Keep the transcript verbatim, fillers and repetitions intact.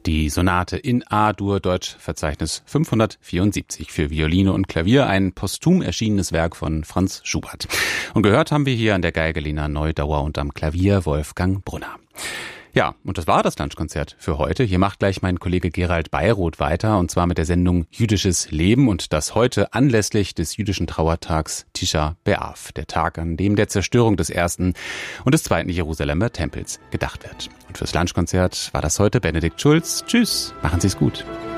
Die Sonate in A-Dur, Deutschverzeichnis fünfhundertvierundsiebzig für Violine und Klavier, ein posthum erschienenes Werk von Franz Schubert. Und gehört haben wir hier an der Geige Lena Neudauer und am Klavier Wolfgang Brunner. Ja, und das war das Lunchkonzert für heute. Hier macht gleich mein Kollege Gerald Beiroth weiter, und zwar mit der Sendung Jüdisches Leben, und das heute anlässlich des jüdischen Trauertags Tisha B'Av, der Tag, an dem der Zerstörung des ersten und des zweiten Jerusalemer Tempels gedacht wird. Und fürs Lunchkonzert war das heute Benedikt Schulz. Tschüss, machen Sie's gut.